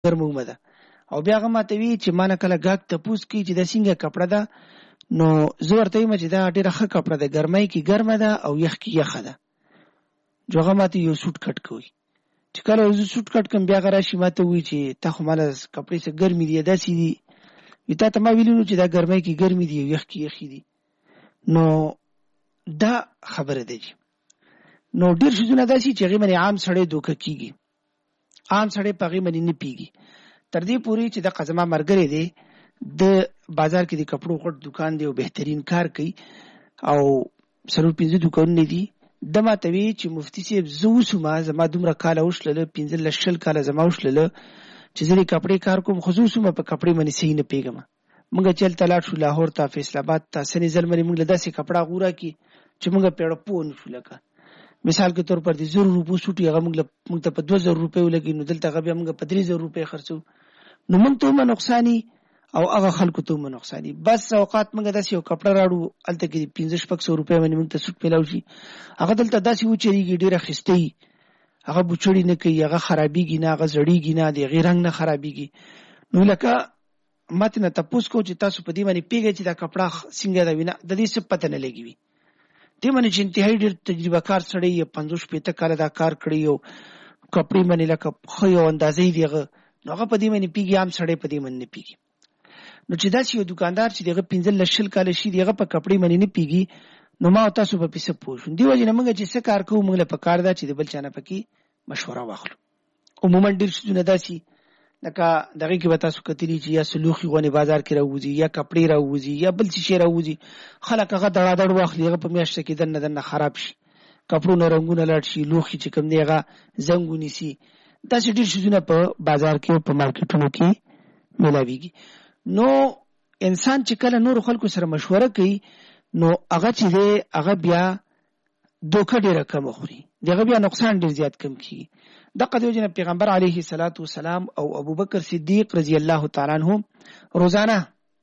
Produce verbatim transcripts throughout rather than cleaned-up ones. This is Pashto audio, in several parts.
ګرمه ده او بیا هغه ماته وی چې ما نه کله ګاګ تپوس کی چې د څنګه کپړه ده نو زه ورته وایم چې دا ډېره ښه کپړه ده ګرمۍ کې ګرمه ده او یخ کې یخه ده جو هغه ماته یو سوټ کټ کوي چې کله زه سوټ کټ کوم بیا هغه راشي ماته وایي چې تا خو ماله کپړې څه ګرمې دي داسې دي وي تا ته ما ویلي نو چې دا ګرمۍ کې ګرمې دي او یخ کې یخې دي نو دا خبره ده چې نو ډېر شیزونه داسې چې هغې باندې عام سړی دوکه کېږي عام سړی په هغې باندې نه پیږي تر دې پورې چې دغه زما ملګری دی د بازار کې د کپړو غټ دکان دی او بهترین کار کوي او څلور پنځه دوکانونه دي ده ماته وی چې مفتي صاحب زه وسومه زما دومره کاله وشلله پنځلس شل کاله زما وشلله چې زه د کپړې کار کوم خو زه وسومه په کپړې باندې صحیح نه پوهېږم موږ چې هلته لاړ شو لاهور ته فیصل آباد ته سنې ځل باندې موږ له داسې کپړه غوره کړي چې موږ پېړه پوه نه شو لکه مثال کے طور پر د زر روپو سوټي هغه موږ موږ ته په دوه زره روپۍ ولګي نو دلته هغه بیا موږ په درې زره روپۍ خرڅو نو موږ ته هم نقصاني او هغه خلکو ته هم نقصاني بس اوقات موږ داسې یو کپړه راوړو هلته کې د پنځه شپږ سوه روپۍ باندې موږ ته سوټ میلاو شي هغه دلته داسې وچرېږي ډېره ښایسته وي هغه بوچړي نه کوي هغه خرابېږي نه هغه زړېږي نه د هغې رنګ نه خرابېږي نو لکه ما ترې نه تپوس کوو چې تاسو په دې باندې پوهېږئ چې دا کپړه څنګه ده وي نه د دې څه پته نه لګي وي دې باندې چې انتهایي ډېر تجربه کار سړی یا پنځوس شپېته کاله دا کار کړی یو کپړې باندې لکه ښه یو اندازه یې د هغه نو هغه په دې باندې پوهېږي عام سړی په دې باندې نه پوهېږي نو چې داسې یو دوکاندار چې د هغه پنځلس شل کاله شي د هغه په کپړې باندې نه پوهېږي نو ما او تاسو به پې څه پوه شو دې وجې نه موږ چې څه کار کوو موږ له پکار ده چې د بل چا نه پکې مشوره واخلو عموما ډېر څیزونه داسې لکه دغې کې به تاسو کتلي چې یا سلوخي غونې بازار کې راوځي یا کپړې راوځي یا بل څه شی راوځي خلک هغه دړادړ واخلي هغه په میاشته کې دننه دننه خراب شي کپړونه رنګونه لاړ شي لوښي چې کوم دی هغه زنګ ونیسي داسې ډېر څیزونه په بازار کې او په مارکیټونو کې میلاویږي نو انسان چې کله نورو خلکو سره مشوره کوي نو هغه چې دی هغه بیا دوکه ډېره کمه خوري د هغه بیا نقصان ډېر زیات کم کېږي دغه د وجې نه پیغمبر علیه الصلاة والسلام او ابوبکر صدیق رضی الله تعالی عنهم روزانه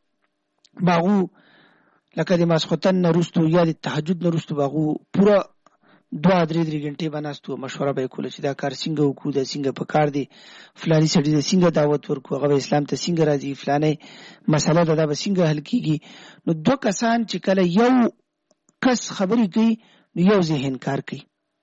باغو لکه د ماسخوتن نه وروستو یا د تهجد نه وروستو باغو پوره دوه درې درې ګنټې به ناست وو مشوره به یې کوله چې دا کار څنګه وکړو دا څنګه پکار دی فلاني سړي ته څنګه دعوت ورکړو هغه به اسلام ته څنګه راځي فلانی مسله ده دا به څنګه حل کېږي نو دوه کسان چې کله یو کس خبرې کوي نو یو ذهن کار کوي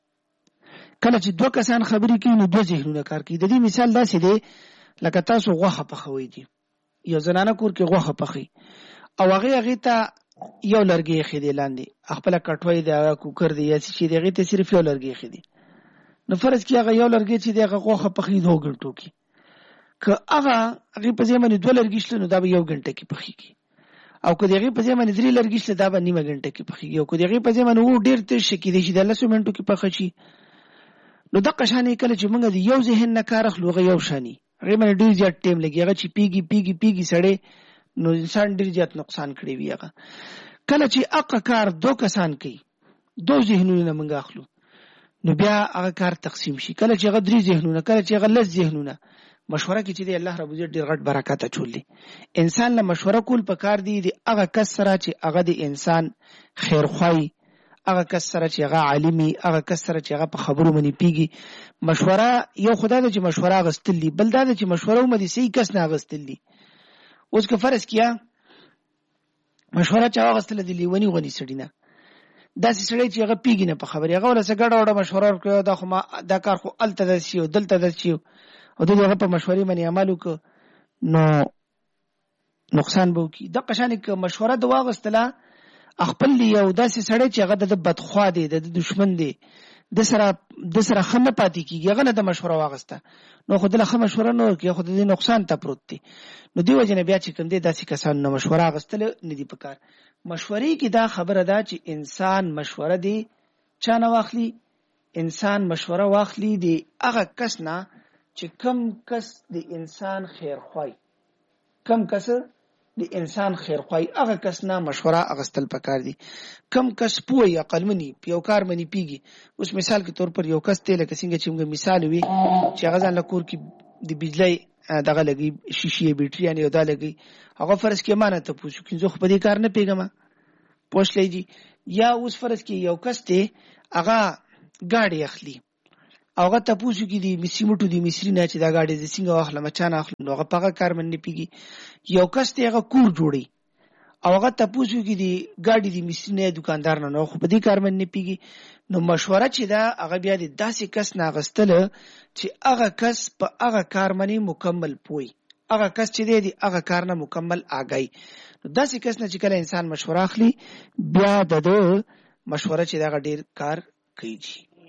کله چې دوه کسان خبرې کوي نو دوه ذهنونه کار کوي د دې مثال داسې دی لکه تاسو غوښه پخوئ دي یو زنانه کور کې غوښه پخوي او هغې هغې ته یو لرګی ایښی دی لاندې خپله کټوۍ دی هغه کوکر دی یا څه شي دی هغې ته صرف یو لرګی ایښی دی نو فرض کړي هغه یو لرګی چې دی هغه غوښه پخوي دوه ګنټو کې که هغه هغې په ځای باندې دوه لرګي شله نو دا به یو ګنټه کې پخېږي او که د هغې په ځای باندې درې لرګي شله دا به نیمه ګنټه کې پخېږي او که د هغې په ځای باندې و ډېر تېز شه کېدی شي د لسو منټو کې پخه شي نو دغه شان یې کله چې موږ د یو ذهن نه کار اخلو هغه یو شان وي هغې باندې ډېر زیات ټایم لګي هغه چې پیږي پیږي پیږي سړی نو انسان ډېر زیات نقصان کړی وي هغه کله چې هغه کار دو کسان کوي دو ذهنونه نه موږ اخلو نو بیا هغه کار تقسیم شي کله چې هغه درې ذهنونه کله چې هغه لس ذهنونه مشوره کې چې دی الله رب عزت ډېر غټ برکت اچولی انسان له مشوره کول پکار دی د هغه کس سره چې هغه د انسان خیرخواهي هغه کس سره چې هغه عالمي هغه کس سره چې هغه په خبرو باندې پیږي مشوره یو خدا ده چې مشوره اخیستل دي بل دا ده چې مشوره هم د صحیح کس نه اخیستل دي اوس که فرض کیا مشوره چا واخیستله د لیوني غونې سړي نه داسې سړی چې هغه پیږي نه په خبرې هغه ورله څه ګډه وډه مشوره ورکړې دا خو ما دا کار خو هلته داسې شي او دلته داسې شي او دوی هغه په مشورې باندې عمل وکړه نو نقصان به وکړي دغه شانې که مشوره د واخیستله خپل یو داسې سړی چې هغه د بدخوا دی د دشمن دی د سره د سره ښه نه پاتې کېږي هغه نه د مشوره واخیسته نو خو دله ښه مشوره نه ورکوي خو د دې نقصان ته پروت دی نو دې وجې نه بیا چې کوم دی داسې کسانو نه مشوره اخیستل نه دي پکار مشورې کې دا خبره ده چې انسان مشوره دی چا نه واخلي انسان مشوره واخلي د هغه کس نه چې کم کس د انسان خیرخواهي کم کس د انسان خیرخواهي هغه کس نه مشوره اخیستل پکار دي کم کس پوه یا عقلمني په یو کار باندې پیږي اوس مثال کے طور پر یو کس دی لکه څنګه چې موږ مثال وي چې هغه ځان له کور کې د بجلی دغه لګي شیشې بیټریانې او دا لګي هغه فرض کې ما نه تپوس وکړي زه خو په دې کار نه پوهېږم پوښتلی دي یا اوس فرض کې یو کس دی هغه ګاډي اخلي هغه تاسو کې دی مصری موټو دی مصری نه چې دا ګاډي د څنګه واخلم چا نه اخلم هغه پاګه کار مننه پیږي یو کس ته هغه کور جوړي او هغه تاسو کې دی ګاډي دی مصری نه دکاندار نه نو خو په دې کار مننه پیږي نو مشوره چې دا هغه بیا د داسې کس نه غستل چې هغه کس په هغه کار منی مکمل پوي هغه کس چې دی هغه کار نه مکمل آگای نو داسې کس نه چې کله انسان مشوره اخلي بیا د مشوره چې دا ډیر کار کوي.